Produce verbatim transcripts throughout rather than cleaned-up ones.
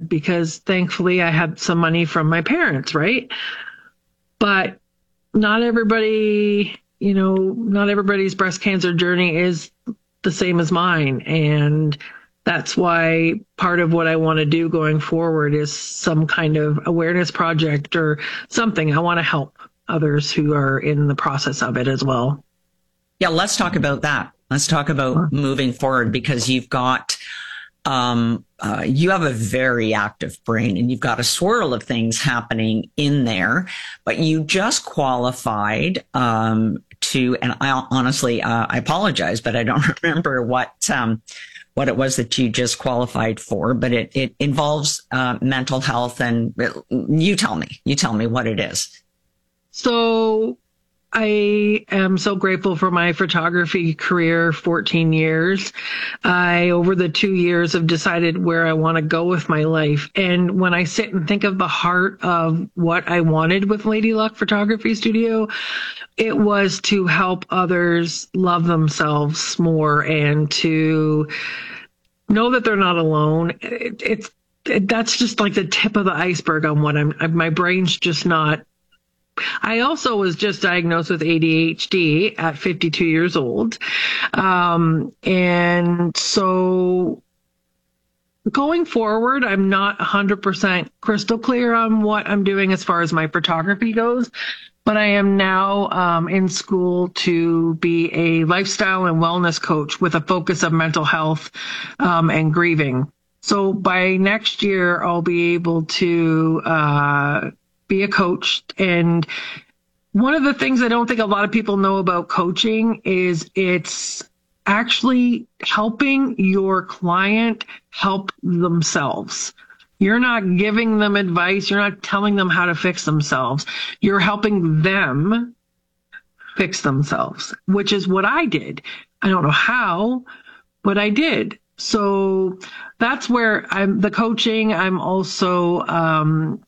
did because thankfully I had some money from my parents, right? But not everybody, you know, not everybody's breast cancer journey is the same as mine. And that's why part of what I want to do going forward is some kind of awareness project or something. I want to help others who are in the process of it as well. Yeah, let's talk about that. Let's talk about sure. moving forward, because you've got, um, uh, you have a very active brain and you've got a swirl of things happening in there, but you just qualified, um, to, and I honestly, uh, I apologize, but I don't remember what, um, what it was that you just qualified for, but it, it involves, uh, mental health. And it, you tell me, you tell me what it is. So I am so grateful for my photography career, fourteen years. I, over the two years, have decided where I want to go with my life. And when I sit and think of the heart of what I wanted with Lady Luck Photography Studio, it was to help others love themselves more and to know that they're not alone. It, it's it, that's just like the tip of the iceberg on what I'm. My brain's just not. I also was just diagnosed with A D H D at fifty-two years old. Um, and so going forward, I'm not one hundred percent crystal clear on what I'm doing as far as my photography goes, but I am now um, in school to be a lifestyle and wellness coach with a focus of mental health um, and grieving. So by next year, I'll be able to uh, be a coach. And one of the things I don't think a lot of people know about coaching is it's actually helping your client help themselves. You're not giving them advice. You're not telling them how to fix themselves. You're helping them fix themselves, which is what I did. I don't know how, but I did. So that's where I'm the coaching. I'm also, um,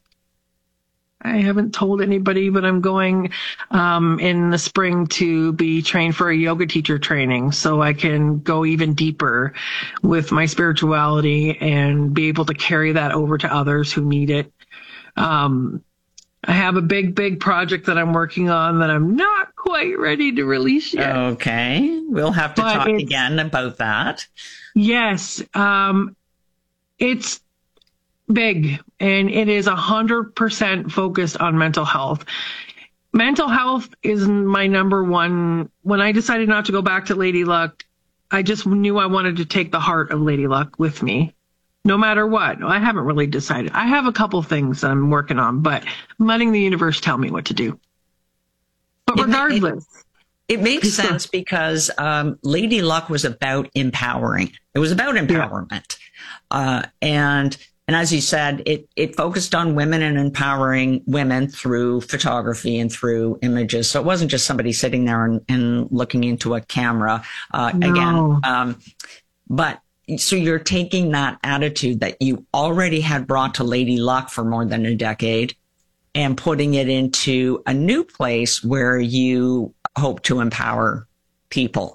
I haven't told anybody, but I'm going um, in the spring to be trained for a yoga teacher training so I can go even deeper with my spirituality and be able to carry that over to others who need it. Um, I have a big, big project that I'm working on that I'm not quite ready to release yet. Okay. We'll have to but talk again about that. Yes. Um, it's big, and it is one hundred percent focused on mental health. Mental health is my number one. When I decided not to go back to Lady Luck, I just knew I wanted to take the heart of Lady Luck with me, no matter what. I haven't really decided. I have a couple things that I'm working on, but I'm letting the universe tell me what to do. But it, regardless. It, it makes sense because um, Lady Luck was about empowering. It was about empowerment. Yeah. Uh, and And as you said, it, it focused on women and empowering women through photography and through images. So it wasn't just somebody sitting there and, and looking into a camera uh, no. again. Um, but so you're taking that attitude that you already had brought to Lady Luck for more than a decade and putting it into a new place where you hope to empower people.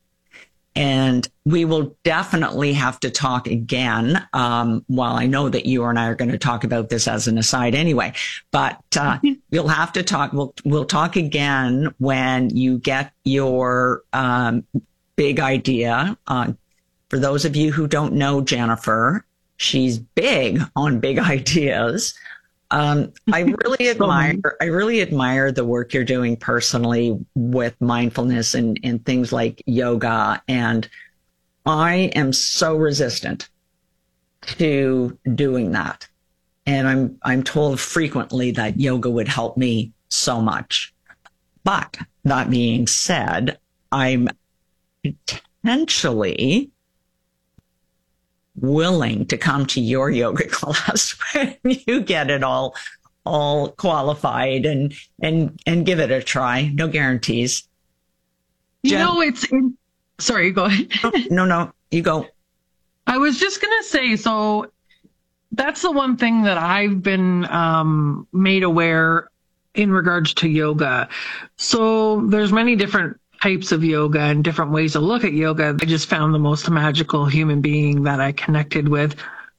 And we will definitely have to talk again. Um, while I know that you and I are going to talk about this as an aside anyway, but uh, we'll have to talk. We'll we'll talk again when you get your um, big idea. Uh, for those of you who don't know Jennifer, she's big on big ideas. Um, I really admire, I really admire the work you're doing personally with mindfulness and, and things like yoga. And I am so resistant to doing that. And I'm, I'm told frequently that yoga would help me so much. But that being said, I'm potentially willing to come to your yoga class when you get it all all qualified and and and give it a try. No guarantees. You Jen, know, it's in, sorry, go ahead. no, no, you go. I was just gonna say, so that's the one thing that I've been um, made aware in regards to yoga. So there's many different types of yoga and different ways to look at yoga. I just found the most magical human being that I connected with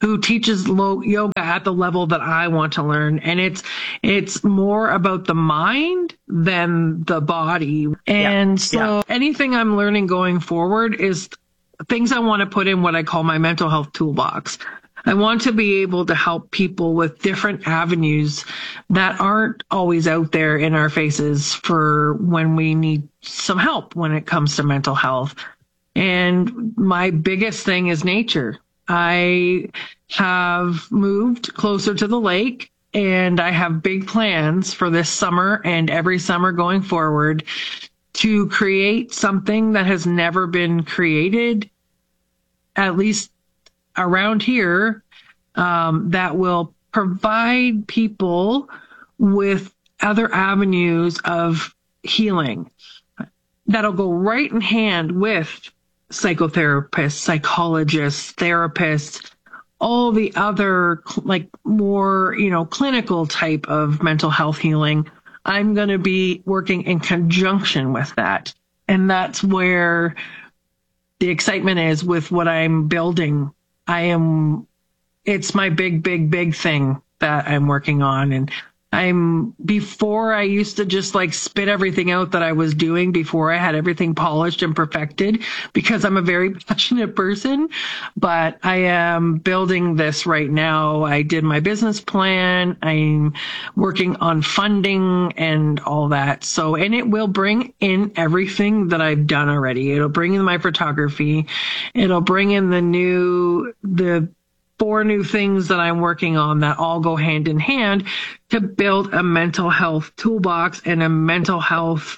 who teaches low yoga at the level that I want to learn. And it's, it's more about the mind than the body. And yeah. so yeah. anything I'm learning going forward is things I want to put in what I call my mental health toolbox. I want to be able to help people with different avenues that aren't always out there in our faces for when we need some help when it comes to mental health. And my biggest thing is nature. I have moved closer to the lake, and I have big plans for this summer and every summer going forward to create something that has never been created, at least around here, um, that will provide people with other avenues of healing that'll go right in hand with psychotherapists, psychologists, therapists, all the other like more, you know, clinical type of mental health healing. I'm going to be working in conjunction with that. And that's where the excitement is with what I'm building. I am, it's my big, big, big thing that I'm working on. And I'm, before I used to just like spit everything out that I was doing before I had everything polished and perfected, because I'm a very passionate person, but I am building this right now. I did my business plan. I'm working on funding and all that. So, and it will bring in everything that I've done already. It'll bring in my photography. It'll bring in the new, the four new things that I'm working on that all go hand in hand to build a mental health toolbox and a mental health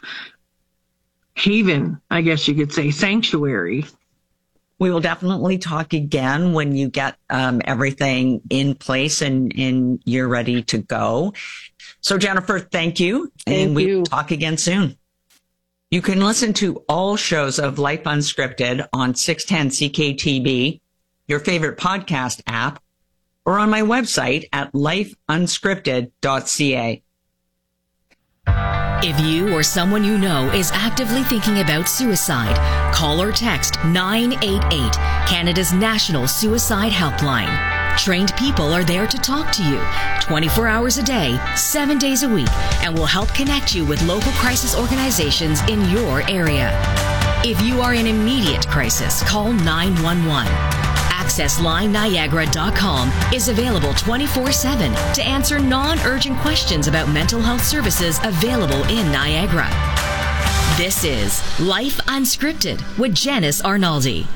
haven, I guess you could say, sanctuary. We will definitely talk again when you get um, everything in place and, and you're ready to go. So, Jennifer, thank you. Thank and we you. will talk again soon. You can listen to all shows of Life Unscripted on six ten C K T B, your favorite podcast app, or on my website at life unscripted dot c a. If you or someone you know is actively thinking about suicide, call or text nine eight eight, Canada's national suicide helpline. Trained people are there to talk to you twenty-four hours a day, seven days a week, and will help connect you with local crisis organizations in your area. If you are in immediate crisis, call nine one one. access line niagara dot com is available twenty-four seven to answer non-urgent questions about mental health services available in Niagara. This is Life Unscripted with Janice Arnaldi.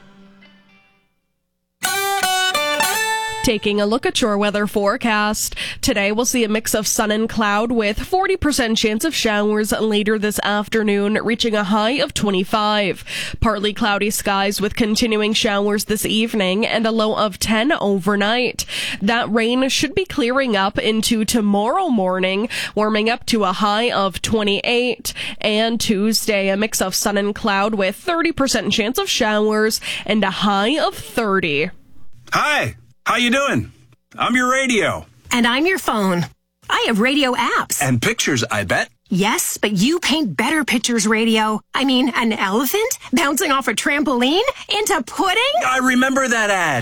Taking a look at your weather forecast. Today we'll see a mix of sun and cloud with forty percent chance of showers later this afternoon, reaching a high of twenty-five. Partly cloudy skies with continuing showers this evening and a low of ten overnight. That rain should be clearing up into tomorrow morning, warming up to a high of twenty-eight. And Tuesday, a mix of sun and cloud with thirty percent chance of showers and a high of thirty. Hi. How you doing? I'm your radio. And I'm your phone. I have radio apps. And pictures, I bet. Yes, but you paint better pictures, radio. I mean, an elephant bouncing off a trampoline into pudding? I remember that ad.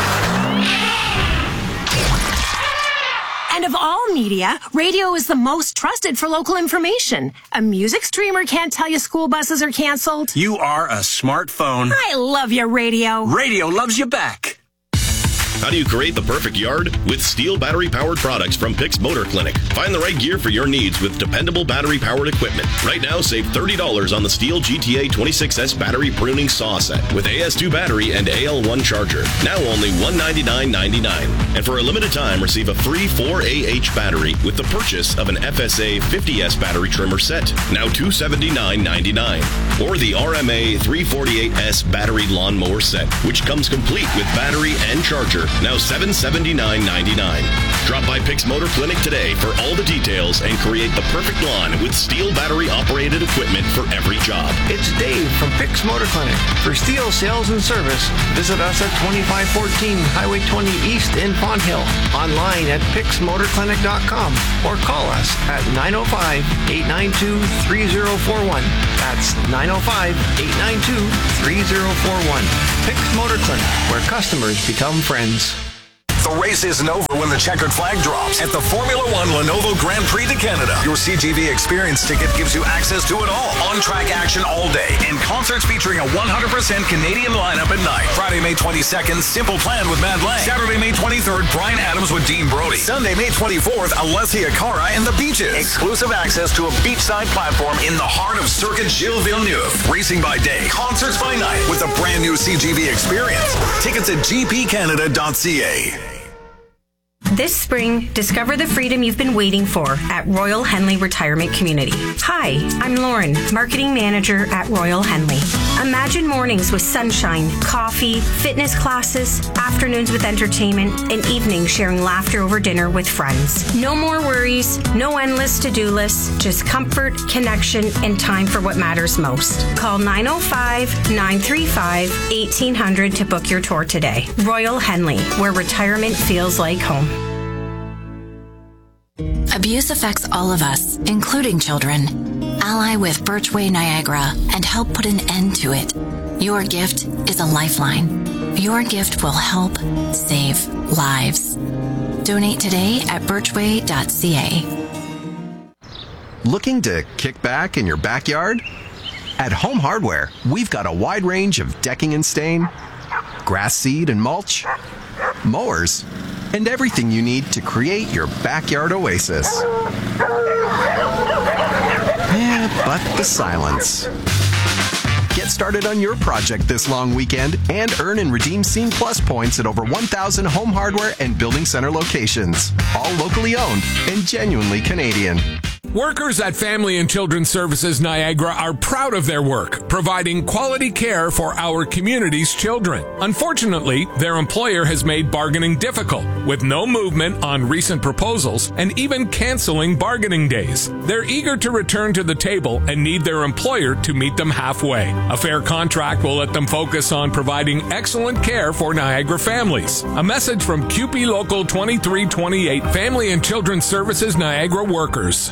And of all media, radio is the most trusted for local information. A music streamer can't tell you school buses are canceled. You are a smartphone. I love your radio. Radio loves you back. How do you create the perfect yard? With Steel battery-powered products from Pix Motor Clinic. Find the right gear for your needs with dependable battery-powered equipment. Right now, save thirty dollars on the Steel G T A twenty-six S battery pruning saw set with A S two battery and A L one charger. Now only one hundred ninety-nine ninety-nine. And for a limited time, receive a free four A H battery with the purchase of an F S A fifty S battery trimmer set. Now two hundred seventy-nine ninety-nine. Or the R M A three forty-eight S battery lawnmower set, which comes complete with battery and charger. Now seven hundred seventy-nine ninety-nine. Drop by Pix Motor Clinic today for all the details and create the perfect lawn with Steel battery-operated equipment for every job. It's Dave from Pix Motor Clinic. For Steel sales and service, visit us at twenty-five fourteen Highway twenty East in Fonthill. Online at pix motor clinic dot com or call us at nine oh five, eight nine two, three oh four one. That's nine oh five, eight nine two, three oh four one. Pix Motor Clinic, where customers become friends. The race isn't over when the checkered flag drops at the Formula One Lenovo Grand Prix de Canada. Your C G V Experience ticket gives you access to it all. On-track action all day and concerts featuring a one hundred percent Canadian lineup at night. Friday, May twenty-second, Simple Plan with Mad Lang. Saturday, May twenty-third, Bryan Adams with Dean Brody. Sunday, May twenty-fourth, Alessia Cara and the Beaches. Exclusive access to a beachside platform in the heart of Circuit Gilles Villeneuve. Racing by day, concerts by night with a brand new C G V Experience. Tickets at g p canada dot c a. This spring, discover the freedom you've been waiting for at Royal Henley Retirement Community. Hi, I'm Lauren, Marketing Manager at Royal Henley. Imagine mornings with sunshine, coffee, fitness classes, afternoons with entertainment, and evenings sharing laughter over dinner with friends. No more worries, no endless to-do lists, just comfort, connection, and time for what matters most. Call nine oh five, nine three five, eighteen hundred to book your tour today. Royal Henley, where retirement feels like home. Abuse affects all of us, including children. Ally with Birchway Niagara and help put an end to it. Your gift is a lifeline. Your gift will help save lives. Donate today at birchway dot c a. Looking to kick back in your backyard? At Home Hardware, we've got a wide range of decking and stain, grass seed and mulch, mowers, and everything you need to create your backyard oasis. Yeah, but the silence. Get started on your project this long weekend and earn and redeem Scene Plus points at over one thousand Home Hardware and Building Center locations. All locally owned and genuinely Canadian. Workers at Family and Children's Services Niagara are proud of their work, providing quality care for our community's children. Unfortunately, their employer has made bargaining difficult, with no movement on recent proposals and even canceling bargaining days. They're eager to return to the table and need their employer to meet them halfway. A fair contract will let them focus on providing excellent care for Niagara families. A message from Q P Local twenty-three twenty-eight Family and Children's Services Niagara workers.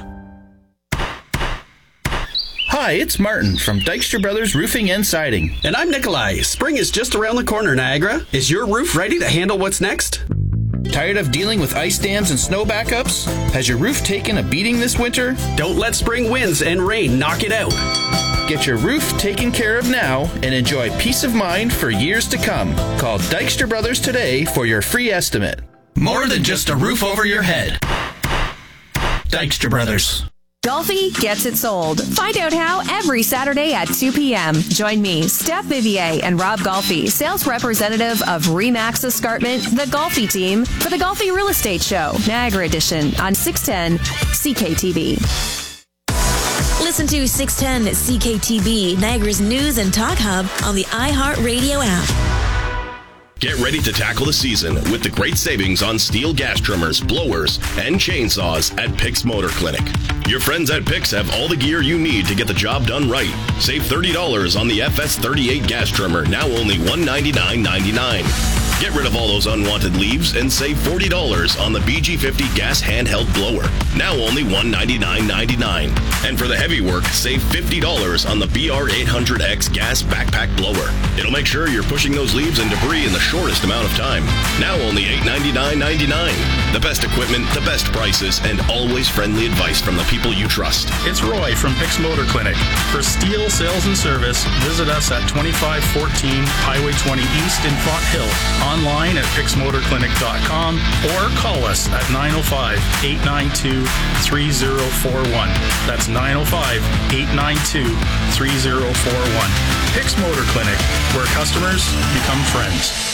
Hi, it's Martin from Dykstra Brothers Roofing and Siding. And I'm Nikolai. Spring is just around the corner, Niagara. Is your roof ready to handle what's next? Tired of dealing with ice dams and snow backups? Has your roof taken a beating this winter? Don't let spring winds and rain knock it out. Get your roof taken care of now and enjoy peace of mind for years to come. Call Dykstra Brothers today for your free estimate. More than just a roof over your head. Dykstra Brothers. Golfi gets it sold. Find out how every Saturday at two p.m. Join me, Steph Vivier, and Rob Golfi, sales representative of Remax Escarpment, the Golfi team, for the Golfi Real Estate Show, Niagara Edition, on six ten C K T V. Listen to six ten C K T V, Niagara's news and talk hub, on the iHeartRadio app. Get ready to tackle the season with the great savings on steel gas trimmers, blowers, and chainsaws at Pix Motor Clinic. Your friends at Pix have all the gear you need to get the job done right. Save thirty dollars on the F S thirty-eight gas trimmer, now only one hundred ninety-nine ninety-nine. Get rid of all those unwanted leaves and save forty dollars on the B G fifty gas handheld blower, now only one hundred ninety-nine ninety-nine. And for the heavy work, save fifty dollars on the B R eight hundred X gas backpack blower. It'll make sure you're pushing those leaves and debris in the shortest amount of time, now only eight hundred ninety-nine ninety-nine. The best equipment, the best prices, and always friendly advice from the people you trust. It's Roy from Pix Motor Clinic. For steel sales and service, visit us at twenty-five fourteen Highway twenty East in Font Hill, online at pix motor clinic dot com, or call us at nine oh five, eight nine two, three oh four one. That's nine oh five, eight nine two, three oh four one. Pix Motor Clinic, where customers become friends.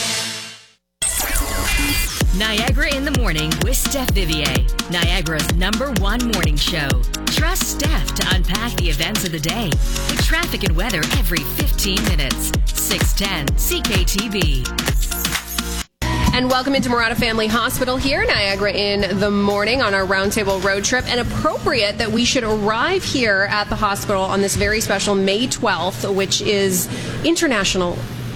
Niagara in the Morning with Steph Vivier, Niagara's number one morning show. Trust Steph to unpack the events of the day with traffic and weather every fifteen minutes. six ten C K T V. And welcome into Murata Family Hospital here, Niagara in the Morning on our roundtable road trip. And appropriate that we should arrive here at the hospital on this very special May twelfth, which is International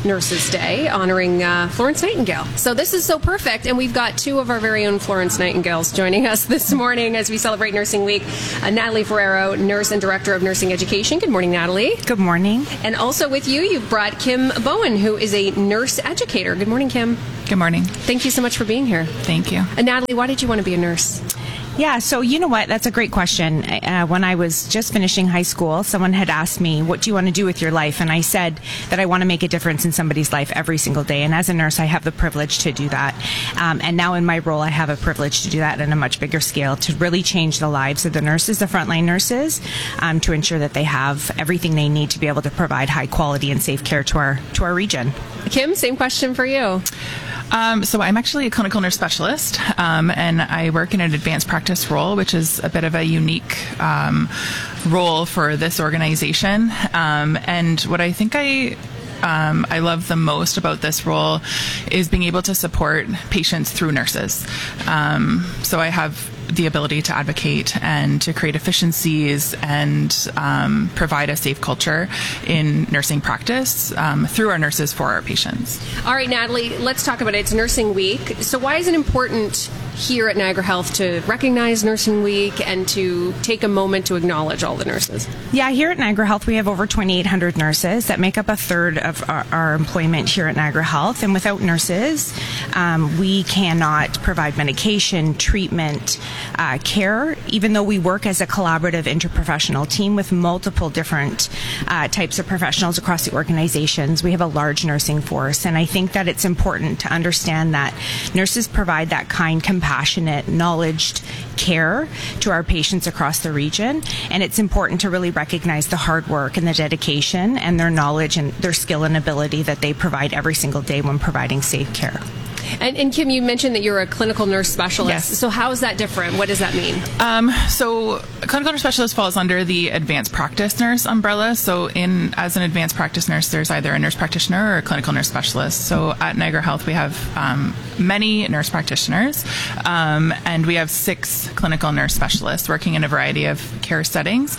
Nurses Day, honoring uh, Florence Nightingale. So this is so perfect, and we've got two of our very own Florence Nightingales joining us this morning as we celebrate Nursing Week. Uh, Natalie Ferrero, Nurse and Director of Nursing Education. Good morning, Natalie. Good morning. And also with you, you've brought Kim Bowen, who is a nurse educator. Good morning, Kim. Good morning. Thank you so much for being here. Thank you. And Natalie, why did you want to be a nurse? Yeah, so you know what? That's a great question. Uh, when I was just finishing high school, someone had asked me, what do you want to do with your life? And I said that I want to make a difference in somebody's life every single day. And as a nurse, I have the privilege to do that. Um, and now in my role, I have a privilege to do that on a much bigger scale, to really change the lives of the nurses, the frontline nurses, um, to ensure that they have everything they need to be able to provide high quality and safe care to our, to our region. Kim, same question for you. Um, so I'm actually a clinical nurse specialist, um, and I work in an advanced practice role, which is a bit of a unique um, role for this organization. Um, and what I think I Um, I love the most about this role is being able to support patients through nurses. Um, so I have the ability to advocate and to create efficiencies and um, provide a safe culture in nursing practice um, through our nurses for our patients. All right, Natalie, let's talk about it. It's Nursing Week. So why is it important here at Niagara Health to recognize Nursing Week and to take a moment to acknowledge all the nurses? Yeah, here at Niagara Health, we have over twenty-eight hundred nurses that make up a third of our, our employment here at Niagara Health. And without nurses, um, we cannot provide medication, treatment, uh, care, even though we work as a collaborative interprofessional team with multiple different uh, types of professionals across the organizations. We have a large nursing force, and I think that it's important to understand that nurses provide that kind, compassionate, knowledged care to our patients across the region, and it's important to really recognize the hard work and the dedication and their knowledge and their skill and ability that they provide every single day when providing safe care. And, and Kim, you mentioned that you're a clinical nurse specialist. Yes. So how is that different? What does that mean? Um, so clinical nurse specialist falls under the advanced practice nurse umbrella. So in as an advanced practice nurse, there's either a nurse practitioner or a clinical nurse specialist. So at Niagara Health, we have um, many nurse practitioners, um, and we have six clinical nurse specialists working in a variety of care settings.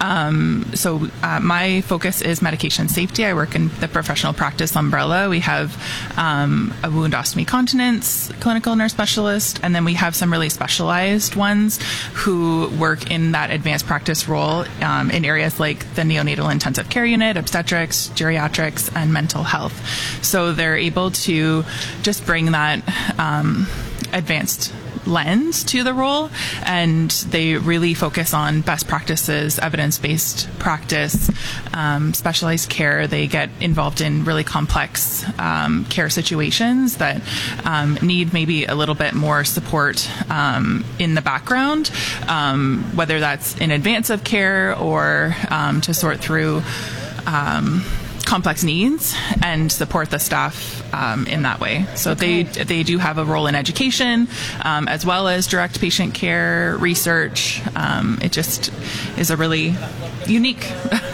Um, so uh, my focus is medication safety. I work in the professional practice umbrella. We have um, a wound ostomy continence clinical nurse specialist, and then we have some really specialized ones who work in that advanced practice role um, in areas like the neonatal intensive care unit, obstetrics, geriatrics, and mental health. So they're able to just bring that um, advanced lens to the role, and they really focus on best practices, evidence-based practice, um, specialized care. They get involved in really complex um, care situations that um, need maybe a little bit more support um, in the background, um, whether that's in advance of care or um, to sort through um, complex needs and support the staff um, in that way. So okay. they they do have a role in education um, as well as direct patient care, research. Um, it just is a really unique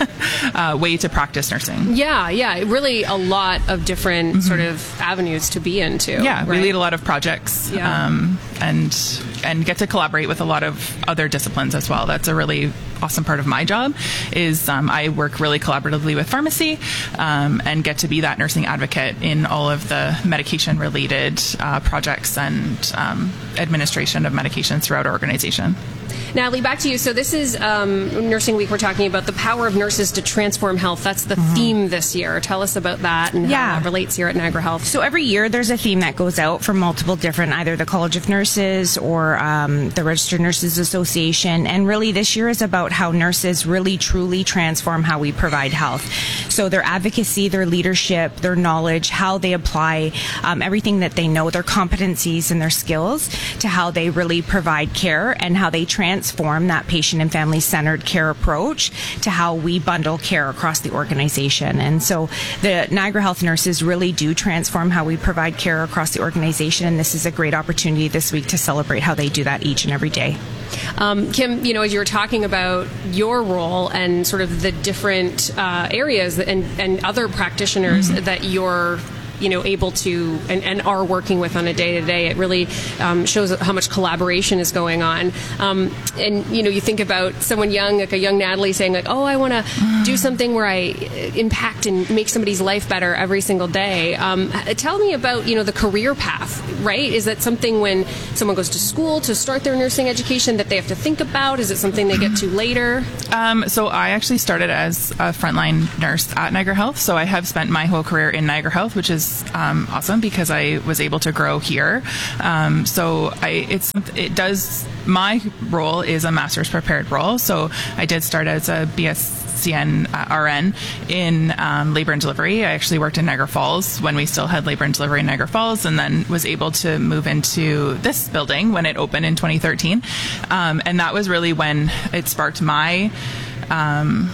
uh, way to practice nursing. Yeah, yeah, really a lot of different mm-hmm. sort of avenues to be into. Yeah, right? we lead a lot of projects yeah. um, and and get to collaborate with a lot of other disciplines as well. That's a really awesome part of my job is um, I work really collaboratively with pharmacy um, and get to be that nursing advocate in all of the medication related uh, projects and um, administration of medications throughout our organization. Natalie, back to you. So this is um, Nursing Week. We're talking about the power of nurses to transform health. That's the mm-hmm. theme this year. Tell us about that and yeah. how that relates here at Niagara Health. So every year there's a theme that goes out from multiple different, either the College of Nurses or um, the Registered Nurses Association. And really this year is about how nurses really truly transform how we provide health. So their advocacy, their leadership, their knowledge, how they apply um, everything that they know, their competencies and their skills to how they really provide care and how they transform that patient and family-centered care approach to how we bundle care across the organization. And so the Niagara Health nurses really do transform how we provide care across the organization, and this is a great opportunity this week to celebrate how they do that each and every day. Um, Kim, you know, as you were talking about your role and sort of the different uh, areas and, and other practitioners mm-hmm. that you're you know, able to and, and are working with on a day to day. It really um, shows how much collaboration is going on. Um, and, you know, you think about someone young, like a young Natalie saying like, oh, I want to mm. do something where I impact and make somebody's life better every single day. Um, tell me about, you know, the career path, right? Is that something when someone goes to school to start their nursing education that they have to think about? Is it something they get to later? Um, so I actually started as a frontline nurse at Niagara Health. So I have spent my whole career in Niagara Health, which is um, awesome because I was able to grow here. Um, so I, it's it does. My role is a master's prepared role. So I did start as a B S C N uh, R N in um, labor and delivery. I actually worked in Niagara Falls when we still had labor and delivery in Niagara Falls, and then was able to move into this building when it opened in twenty thirteen. Um, and that was really when it sparked my um,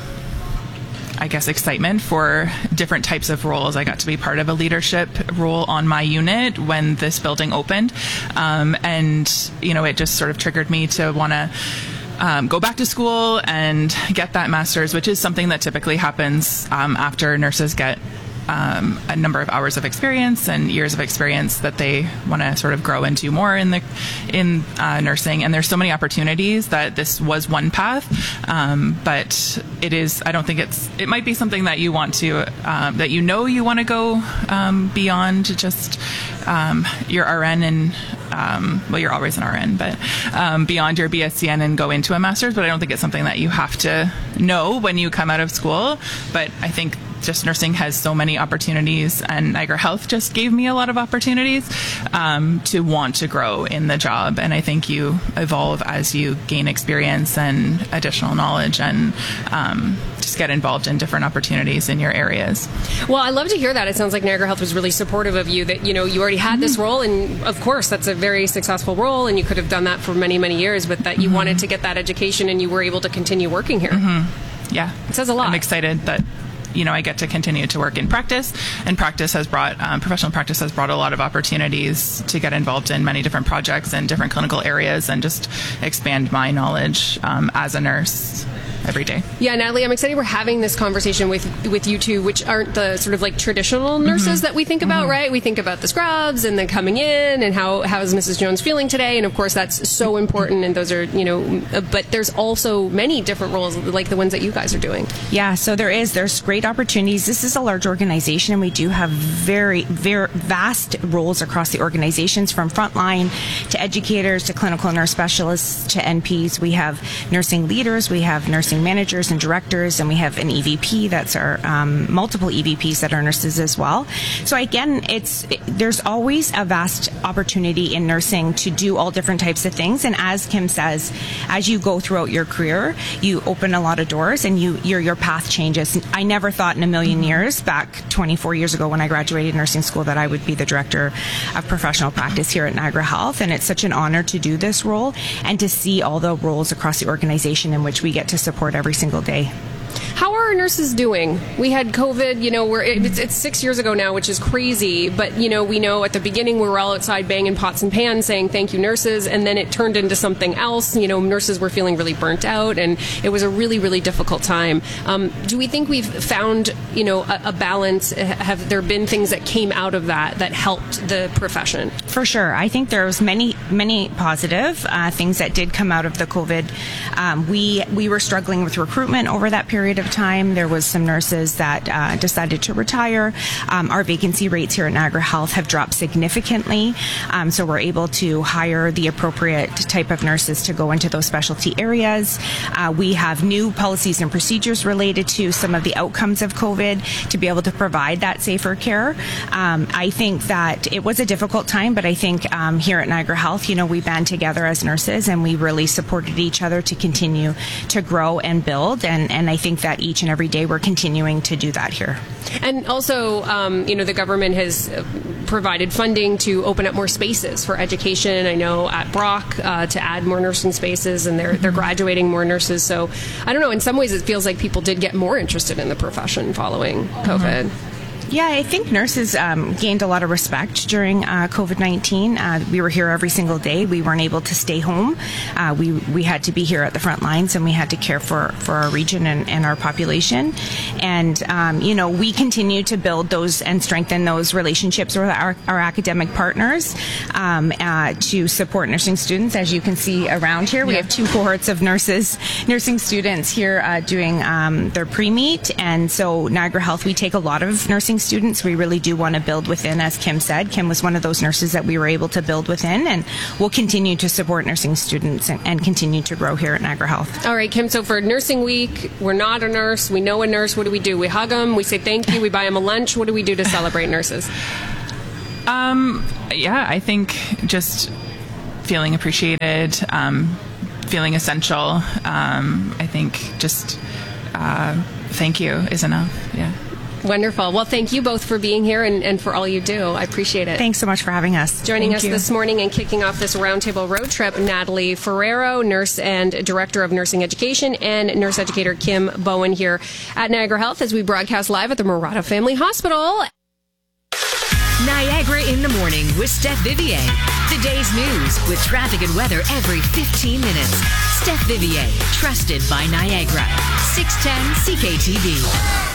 I guess, excitement for different types of roles. I got to be part of a leadership role on my unit when this building opened. Um, and, you know, it just sort of triggered me to want to um, go back to school and get that master's, which is something that typically happens um, after nurses get Um, a number of hours of experience and years of experience that they want to sort of grow into more in the in uh, nursing. And there's so many opportunities that this was one path, um, but it is. I don't think it's. It might be something that you want to um, that you know you want to go um, beyond just um, your R N and. Um, well, you're always an R N, but um, beyond your B S C N and go into a master's. But I don't think it's something that you have to know when you come out of school. But I think just nursing has so many opportunities, and Niagara Health just gave me a lot of opportunities um, to want to grow in the job. And I think you evolve as you gain experience and additional knowledge, and um, just get involved in different opportunities in your areas. Well, I love to hear that. It sounds like Niagara Health was really supportive of you, that, you know, you already had mm-hmm. this role, and of course that's a very successful role, and you could have done that for many, many years, but that you mm-hmm. wanted to get that education and you were able to continue working here. Mm-hmm. Yeah. It says a lot. I'm excited that you know, I get to continue to work in practice, and practice has brought, um, professional practice has brought a lot of opportunities to get involved in many different projects and different clinical areas and just expand my knowledge um, as a nurse every day. Yeah, Natalie, I'm excited we're having this conversation with with you two, which aren't the sort of like traditional nurses mm-hmm. that we think about, mm-hmm. right? We think about the scrubs and then coming in and how, how is Missus Jones feeling today? And of course that's so important, and those are, you know, but there's also many different roles like the ones that you guys are doing. Yeah, so there is. There's great opportunities. This is a large organization, and we do have very, very vast roles across the organizations, from frontline to educators to clinical nurse specialists to N Ps. We have nursing leaders, we have nursing managers and directors, and we have an E V P. That's our um, multiple E V Ps that are nurses as well. So again, it's it, there's always a vast opportunity in nursing to do all different types of things. And as Kim says, as you go throughout your career, you open a lot of doors, and you your your path changes. I never thought in a million years, back twenty-four years ago when I graduated nursing school, that I would be the director of professional practice here at Niagara Health. And it's such an honor to do this role and to see all the roles across the organization in which we get to support every single day. How are our nurses doing? We had COVID, you know, we're, it's, it's six years ago now, which is crazy. But, you know, we know at the beginning we were all outside banging pots and pans saying thank you, nurses. And then it turned into something else. You know, nurses were feeling really burnt out, and it was a really, really difficult time. Um, do we think we've found, you know, a, a balance? Have there been things that came out of that that helped the profession? For sure. I think there was many, many positive uh, things that did come out of the COVID. Um, we, we were struggling with recruitment over that period of time. There was some nurses that uh, decided to retire. Um, our vacancy rates here at Niagara Health have dropped significantly, um, so we're able to hire the appropriate type of nurses to go into those specialty areas. Uh, we have new policies and procedures related to some of the outcomes of COVID to be able to provide that safer care. Um, I think that it was a difficult time, but I think um, here at Niagara Health, you know, we band together as nurses, and we really supported each other to continue to grow and build, and, and I think that each and every day we're continuing to do that here. And also, um, you know, the government has provided funding to open up more spaces for education. I know at Brock uh, to add more nursing spaces, and they're they're graduating more nurses. So I don't know. In some ways, it feels like people did get more interested in the profession following COVID. Mm-hmm. Yeah, I think nurses um, gained a lot of respect during uh, COVID nineteen. Uh, we were here every single day. We weren't able to stay home. Uh, we we had to be here at the front lines, and we had to care for, for our region and, and our population. And, um, you know, we continue to build those and strengthen those relationships with our, our academic partners um, uh, to support nursing students. As you can see around here, we Yeah. have two cohorts of nurses, nursing students here uh, doing um, their pre-meet. And so Niagara Health, we take a lot of nursing students. We really do want to build within, as Kim said. Kim was one of those nurses that we were able to build within, and we'll continue to support nursing students and, and continue to grow here at Niagara Health. All right, Kim, so for Nursing Week, we're not a nurse. We know a nurse. What do we do? We hug them. We say thank you. We buy them a lunch. What do we do to celebrate nurses? Um, yeah, I think just feeling appreciated, um, feeling essential. Um, I think just uh, thank you is enough. Yeah. Wonderful. Well, thank you both for being here and, and for all you do. I appreciate it. Thanks so much for having us. Joining Thank us you. this morning and kicking off this roundtable road trip, Natalie Ferrero, nurse and director of nursing education, and nurse educator Kim Bowen here at Niagara Health as we broadcast live at the Murata Family Hospital. Niagara in the morning with Steph Vivier. The day's news with traffic and weather every fifteen minutes. Steph Vivier, trusted by Niagara. six ten C K T V.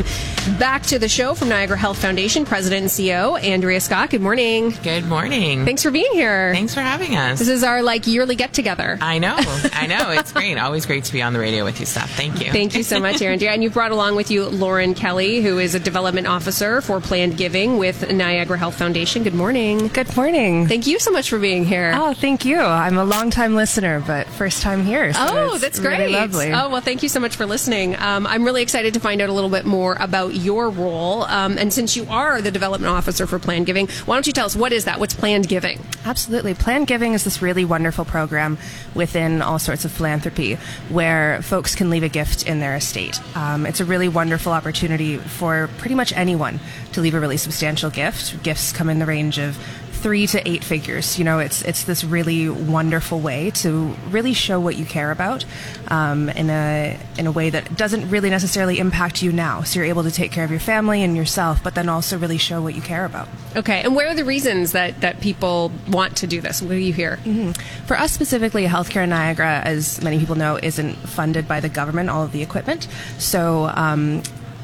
Back to the show from Niagara Health Foundation, President and C E O, Andrea Scott. Good morning. Good morning. Thanks for being here. Thanks for having us. This is our like yearly get together. I know. I know. It's great. Always great to be on the radio with you, Steph. Thank you. Thank you so much, Andrea. And you've brought along with you Lauren Kelly, who is a development officer for Planned Giving with Niagara Health Foundation. Good morning. Good morning. Thank you so much for being here. Oh, thank you. I'm a long-time listener, but first time here. So oh, it's that's really great. lovely. Oh, well, thank you so much for listening. Um, I'm really excited to find out a little bit more about your role. Um, and since you are the development officer for Planned Giving, why don't you tell us, what is that? What's Planned Giving? Absolutely. Planned Giving is this really wonderful program within all sorts of philanthropy where folks can leave a gift in their estate. Um, it's a really wonderful opportunity for pretty much anyone to leave a really substantial gift. Gifts come in the range of three to eight figures. You know, it's it's this really wonderful way to really show what you care about um, in a in a way that doesn't really necessarily impact you now. So you're able to take care of your family and yourself, but then also really show what you care about. Okay, and where are the reasons that, that people want to do this? What do you hear? Mm-hmm. For us specifically, Healthcare in Niagara, as many people know, isn't funded by the government, all of the equipment. So um,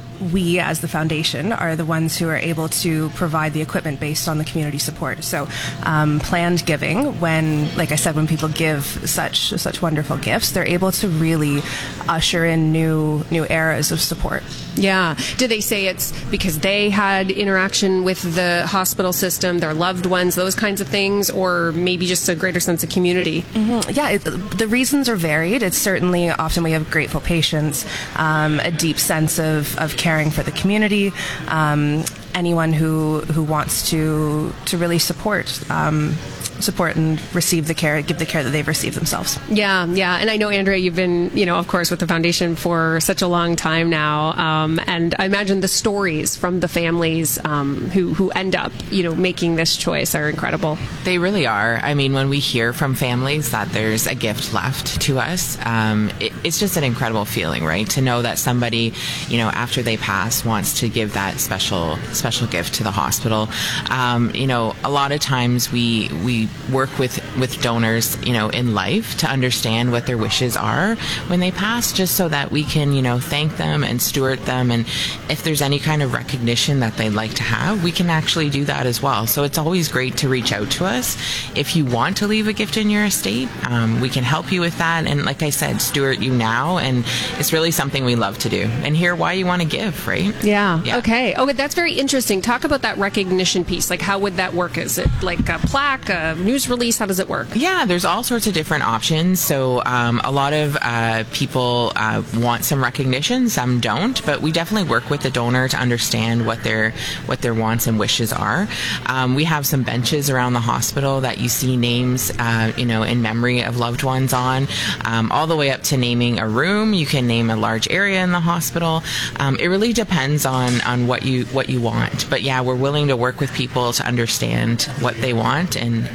we, as the foundation, are the ones who are able to provide the equipment based on the community support. So um, planned giving, when, like I said, when people give such such wonderful gifts, they're able to really usher in new new eras of support. Yeah. Do they say it's because they had interaction with the hospital system, their loved ones, those kinds of things, or maybe just a greater sense of community? Mm-hmm. Yeah, it, the reasons are varied. It's certainly often we have grateful patients, um, a deep sense of, of caring for the community, um, anyone who who wants to to really support um, support and receive the care, give the care that they've received themselves. Yeah, yeah. And I know, Andrea, you've been, you know, of course, with the foundation for such a long time now. Um, and I imagine the stories from the families um, who, who end up, you know, making this choice are incredible. They really are. I mean, when we hear from families that there's a gift left to us, um, it, it's just an incredible feeling, right? To know that somebody, you know, after they pass wants to give that special, special gift to the hospital. Um, you know, a lot of times we, we work with, with donors, you know, in life to understand what their wishes are when they pass, just so that we can, you know, thank them and steward them. And if there's any kind of recognition that they'd like to have, we can actually do that as well. So it's always great to reach out to us. If you want to leave a gift in your estate, um, we can help you with that. And like I said, steward you now. And it's really something we love to do and hear why you want to give, right? Yeah. Yeah. Okay. Oh, that's very interesting. Talk about that recognition piece. Like, how would that work? Is it like a plaque, a news release? How does it work? Yeah, there's all sorts of different options. So um, a lot of uh, people uh, want some recognition, some don't, but we definitely work with the donor to understand what their what their wants and wishes are. Um, we have some benches around the hospital that you see names, uh, you know, in memory of loved ones on, um, all the way up to naming a room. You can name a large area in the hospital. Um, it really depends on on what you what you want. But yeah, we're willing to work with people to understand what they want and, and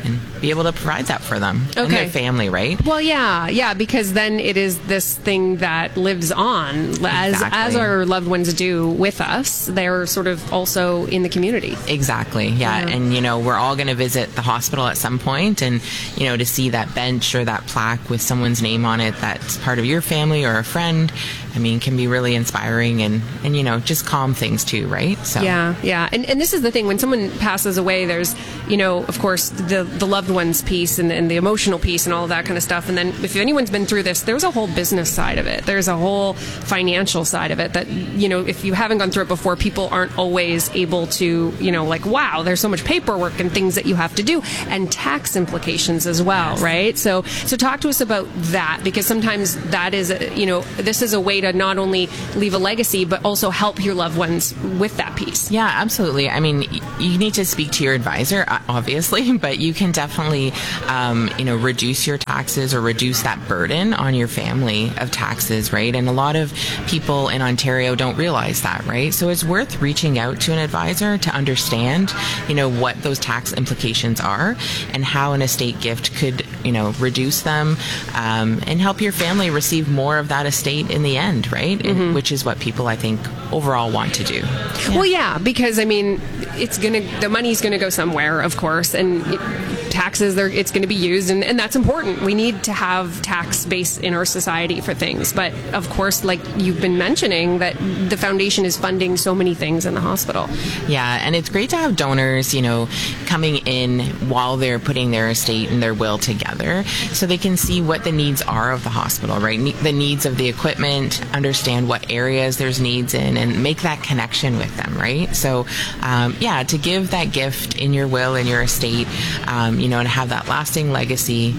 be able to provide that for them and Okay. their family, right? Well, yeah, yeah, because then it is this thing that lives on as Exactly. as our loved ones do with us. They're sort of also in the community. Exactly. Yeah. Yeah. And, you know, we're all going to visit the hospital at some point, and, you know, to see that bench or that plaque with someone's name on it that's part of your family or a friend, I mean, can be really inspiring and, and you know, just calm things too, right? So Yeah, yeah. And and this is the thing, when someone passes away, there's, you know, of course, the the loved ones piece and, and the emotional piece and all of that kind of stuff. And then if anyone's been through this, there's a whole business side of it. There's a whole financial side of it that, you know, if you haven't gone through it before, people aren't always able to, you know, like, wow, there's so much paperwork and things that you have to do, and tax implications as well, right? So so talk to us about that, because sometimes that is, a, you know, this is a way to not only leave a legacy, but also help your loved ones with that piece. Yeah, absolutely. I mean, y- you need to speak to your advisor, uh, obviously, but you can definitely, um, you know, reduce your taxes or reduce that burden on your family of taxes, right? And a lot of people in Ontario don't realize that, right? So it's worth reaching out to an advisor to understand, you know, what those tax implications are and how an estate gift could, you know, reduce them um, and help your family receive more of that estate in the end, right? And, which is what people, I think, overall want to do. Well, yeah, because I mean, it's gonna the money's gonna go somewhere, of course, and it, taxes, they're, it's going to be used, and, and that's important. We need to have tax base in our society for things, but of course, like you've been mentioning, that the foundation is funding so many things in the hospital. Yeah, and it's great to have donors, you know, coming in while they're putting their estate and their will together, so they can see what the needs are of the hospital, right? Ne- the needs of the equipment, understand what areas there's needs in, and make that connection with them, right? So, um, yeah, to give that gift in your will and your estate, um, you know, and have that lasting legacy.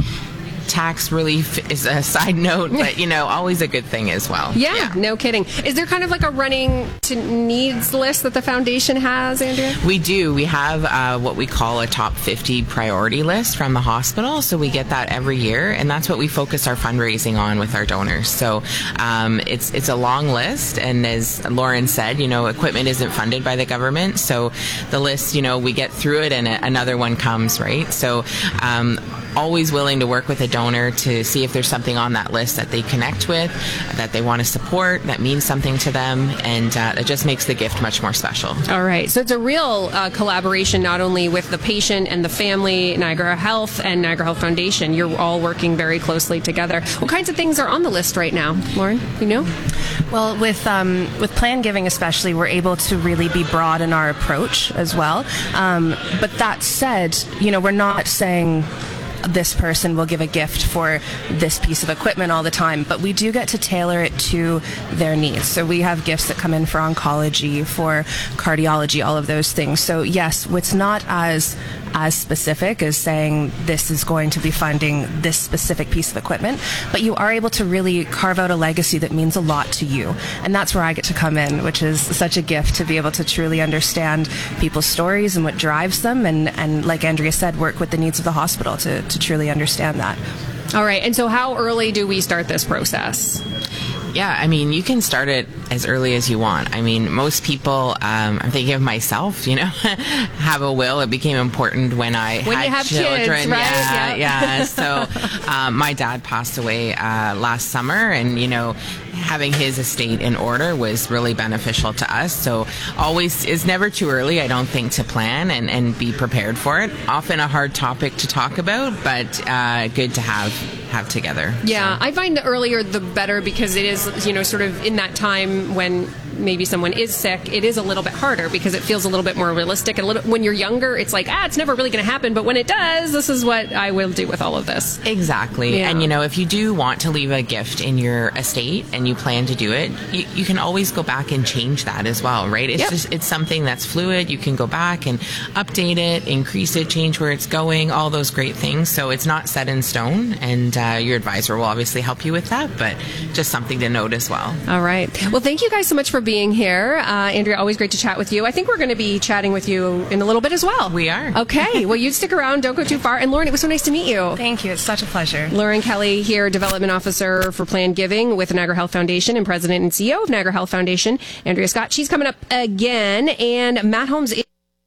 Tax relief is a side note, but, you know, always a good thing as well. Yeah, yeah, no kidding. Is there kind of like a running to needs list that the foundation has, Andrea? We do. We have uh, what we call a top fifty priority list from the hospital. So we get that every year, and that's what we focus our fundraising on with our donors. So um, it's it's a long list, and as Lauren said, you know, equipment isn't funded by the government. So the list, you know, we get through it, and a, another one comes, right? So um, always willing to work with a donor to see if there's something on that list that they connect with, that they want to support, that means something to them, and uh, it just makes the gift much more special. All right. So it's a real uh, collaboration, not only with the patient and the family, Niagara Health and Niagara Health Foundation. You're all working very closely together. What kinds of things are on the list right now, Lauren? You know? Well, with um, with Plan Giving especially, we're able to really be broad in our approach as well. Um, but that said, you know, we're not saying this person will give a gift for this piece of equipment all the time, but we do get to tailor it to their needs. So we have gifts that come in for oncology, for cardiology, all of those things. So yes, it's not as as specific as saying this is going to be funding this specific piece of equipment, but you are able to really carve out a legacy that means a lot to you. And that's where I get to come in, which is such a gift to be able to truly understand people's stories and what drives them, and, and like Andrea said, work with the needs of the hospital to, to truly understand that. All right. And so how early do we start this process? Yeah, I mean, you can start it as early as you want. I mean, most people, um, I'm thinking of myself, you know, have a will. It became important when I when had you have children. Kids, right? Yeah, yeah. yeah. So um, my dad passed away uh, last summer, and, you know, having his estate in order was really beneficial to us. So always, it's never too early, I don't think, to plan and, and be prepared for it. Often a hard topic to talk about, but uh, good to have have together. Yeah, I find the earlier the better, because it is, you know, sort of in that time when maybe someone is sick, it is a little bit harder because it feels a little bit more realistic. A little, when you're younger, it's like, ah, it's never really going to happen. But when it does, this is what I will do with all of this. Exactly. Yeah. And, you know, if you do want to leave a gift in your estate and you plan to do it, you, you can always go back and change that as well, right? It's Yep. just, it's something that's fluid. You can go back and update it, increase it, change where it's going, all those great things. So it's not set in stone, and uh, your advisor will obviously help you with that, but just something to note as well. All right. Well, thank you guys so much for being here. Uh, Andrea, always great to chat with you. I think we're going to be chatting with you in a little bit as well. We are. Okay. Well, you stick around. Don't go too far. And Lauren, it was so nice to meet you. Thank you. It's such a pleasure. Lauren Kelly here, Development Officer for Plan Giving with Niagara Health Foundation and President and C E O of Niagara Health Foundation. Andrea Scott, she's coming up again. And Matt Holmes is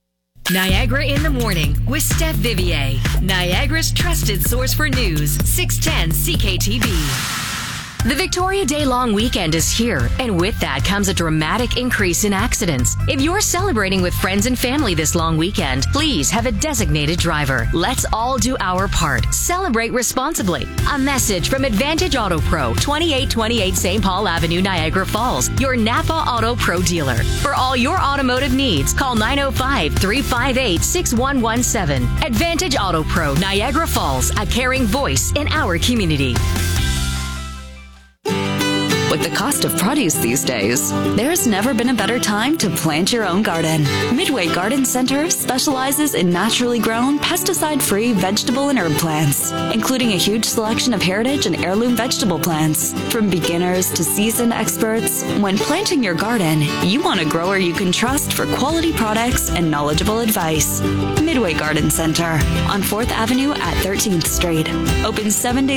Niagara in the Morning with Steph Vivier, Niagara's trusted source for news, six ten C K T B. The Victoria Day long weekend is here, and with that comes a dramatic increase in accidents. If you're celebrating with friends and family this long weekend, please have a designated driver. Let's all do our part. Celebrate responsibly. A message from Advantage Auto Pro, twenty-eight twenty-eight Saint Paul Avenue, Niagara Falls, your Napa Auto Pro dealer. For all your automotive needs, call nine oh five, three five eight, six one one seven. Advantage Auto Pro, Niagara Falls, a caring voice in our community. With the cost of produce these days, there's never been a better time to plant your own garden. Midway Garden Center specializes in naturally grown, pesticide-free vegetable and herb plants, including a huge selection of heritage and heirloom vegetable plants. From beginners to seasoned experts, when planting your garden, you want a grower you can trust for quality products and knowledgeable advice. Midway Garden Center on fourth Avenue at thirteenth Street. Open seven days